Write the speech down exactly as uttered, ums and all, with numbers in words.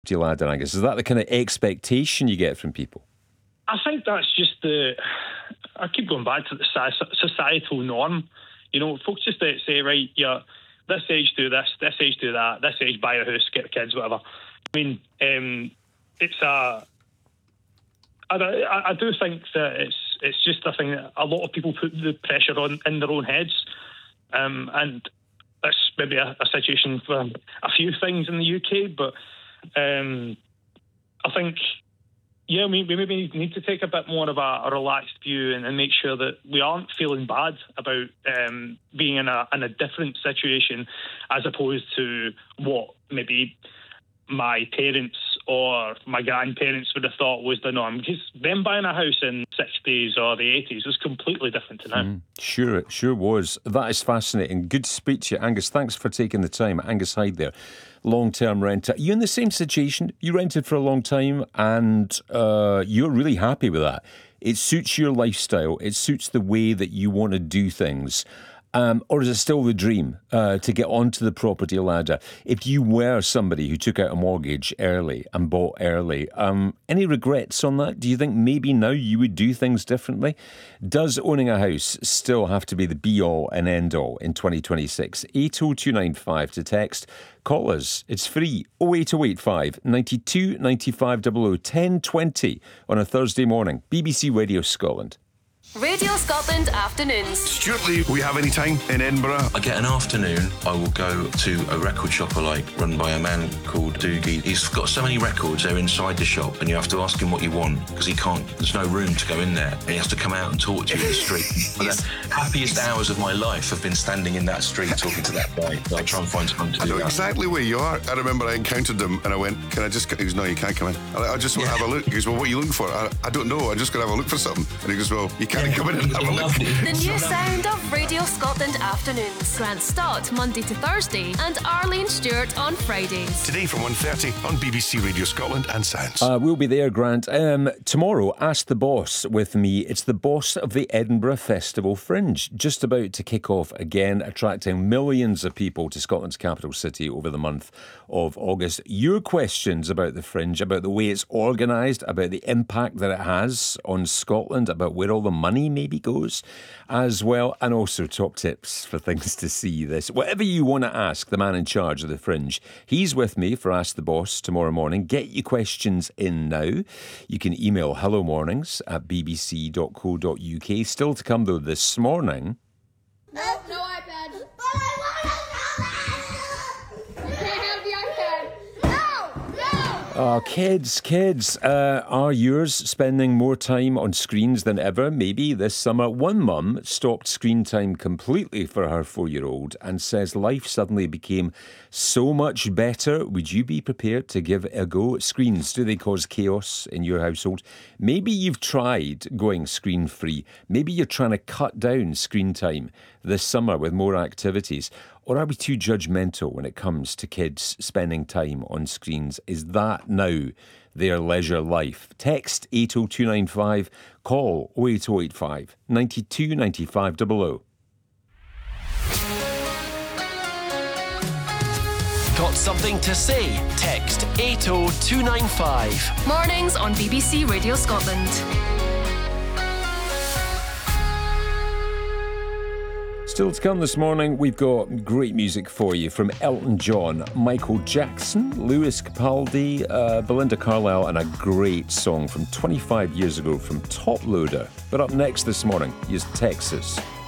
ladder, Angus? Is that the kind of expectation you get from people? I think that's just the... I keep going back to the societal norm. You know, folks just say, right, yeah, this age do this, this age do that, this age buy a house, get the kids, whatever. I mean, um, it's a... I, I do think that it's it's just a thing that a lot of people put the pressure on in their own heads. Um, and that's maybe a, a situation for a few things in the U K, but um, I think... Yeah, we, we maybe need to take a bit more of a, a relaxed view and, and make sure that we aren't feeling bad about um, being in a in a different situation as opposed to what maybe my parents or my grandparents would have thought was the norm. Because them buying a house in the sixties or the eighties was completely different to now. Mm, sure, it sure was. That is fascinating. Good to speak to you, Angus. Thanks for taking the time. Angus Hyde there, long-term renter. Are you in the same situation? You rented for a long time and uh, you're really happy with that. It suits your lifestyle. It suits the way that you want to do things. Um, or is it still the dream uh, to get onto the property ladder? If you were somebody who took out a mortgage early and bought early, um, any regrets on that? Do you think maybe now you would do things differently? Does owning a house still have to be the be-all and end-all in twenty twenty-six? eight oh two nine five to text. Call us. It's free. oh eight oh eight five, nine two, nine five zero zero, ten twenty on a Thursday morning. B B C Radio Scotland. Radio Scotland Afternoons. Stuart Lee, we have any time in Edinburgh? I get an afternoon, I will go to a record shop I like, run by a man called Doogie. He's got so many records, they're inside the shop, and you have to ask him what you want, because he can't, there's no room to go in there, and he has to come out and talk to you in the street. And the happiest hours of my life have been standing in that street talking to that guy. I try and find time to I do know that. exactly where you are. I remember I encountered him, and I went, can I just, he goes, no, you can't come in. I, I just want to Yeah. have a look. He goes, well, what are you looking for? I, I don't know, I'm just going to have a look for something. And he goes, well, you can't come in and have a look. The new sound of Radio Scotland Afternoons. Grant Stott, Monday to Thursday, and Arlene Stewart on Fridays. Today from one thirty on B B C Radio Scotland and Sounds. Uh, we'll be there, Grant. Um, tomorrow, Ask the Boss with me. It's the boss of the Edinburgh Festival Fringe, just about to kick off again, attracting millions of people to Scotland's capital city over the month of August. Your questions about the Fringe, about the way it's organised, about the impact that it has on Scotland, about where all the money maybe goes as well, and also top tips for things to see this. Whatever you want to ask the man in charge of the Fringe, he's with me for Ask the Boss tomorrow morning. Get your questions in now. You can email hello mornings at b b c dot co dot u k. Still to come though this morning. No, no iPad. But I want to know. You can't have the iPad. No, no. Oh, kids, kids, uh, are yours spending more time on screens than ever? Maybe this summer. One mum stopped screen time completely for her four-year-old and says life suddenly became so much better. Would you be prepared to give it a go? Screens, do they cause chaos in your household? Maybe you've tried going screen-free. Maybe you're trying to cut down screen time this summer with more activities. Or are we too judgmental when it comes to kids spending time on screens? Is that now their leisure life? Text eight oh two nine five, call oh eight oh eight five, nine two, nine five zero zero. Got something to say? Text eight oh two nine five. Mornings on B B C Radio Scotland. Still to come this morning, we've got great music for you from Elton John, Michael Jackson, Lewis Capaldi, uh, Belinda Carlisle, and a great song from twenty-five years ago from Top Loader. But up next this morning is Texas.